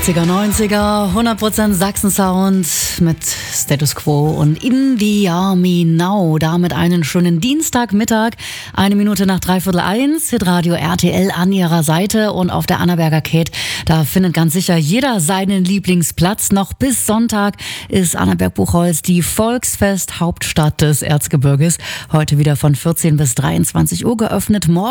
80er, 90er, 100% Sachsen-Sound mit Status Quo und In the Army Now. Damit einen schönen Dienstagmittag, 1 Minute nach 1:15, Hitradio RTL an ihrer Seite und auf der Annaberger Kate. Da findet ganz sicher jeder seinen Lieblingsplatz. Noch bis Sonntag ist Annaberg-Buchholz die Volksfest-Hauptstadt des Erzgebirges. Heute wieder von 14 bis 23 Uhr geöffnet.